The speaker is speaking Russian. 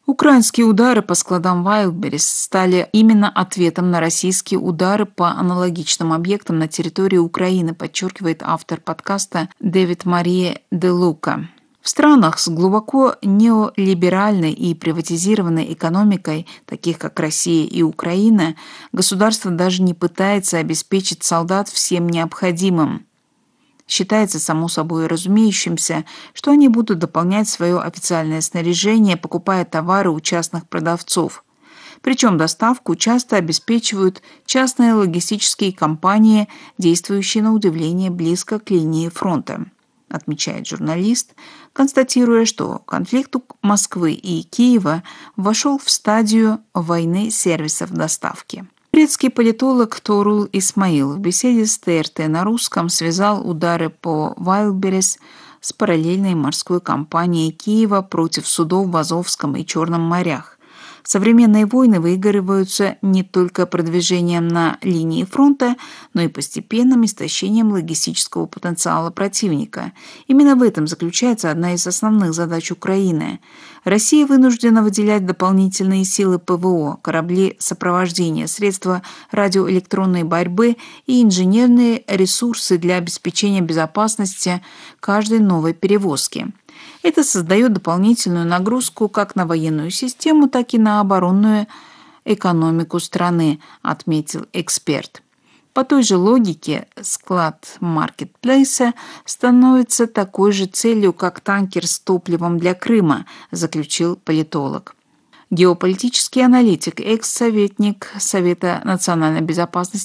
Украинские удары по складам Wildberries стали именно ответом на российские удары по аналогичным объектам на территории Украины, подчеркивает автор подкаста Дэвид Мария де Лука. В странах с глубоко неолиберальной и приватизированной экономикой, таких как Россия и Украина, государство даже не пытается обеспечить солдат всем необходимым. Считается само собой разумеющимся, что они будут дополнять свое официальное снаряжение, покупая товары у частных продавцов. Причем доставку часто обеспечивают частные логистические компании, действующие на удивление близко к линии фронта, отмечает журналист, констатируя, что конфликт у Москвы и Киева вошел в стадию войны сервисов доставки. Турецкий политолог Торул Исмаил в беседе с ТРТ на русском связал удары по Wildberries с параллельной морской кампанией Киева против судов в Азовском и Черном морях. Современные войны выигрываются не только продвижением на линии фронта, но и постепенным истощением логистического потенциала противника. Именно в этом заключается одна из основных задач Украины. Россия вынуждена выделять дополнительные силы ПВО, корабли сопровождения, средства радиоэлектронной борьбы и инженерные ресурсы для обеспечения безопасности каждой новой перевозки. Это создает дополнительную нагрузку как на военную систему, так и на оборонную экономику страны, отметил эксперт. По той же логике склад маркетплейса становится такой же целью, как танкер с топливом для Крыма, заключил политолог. Геополитический аналитик, экс-советник Совета национальной безопасности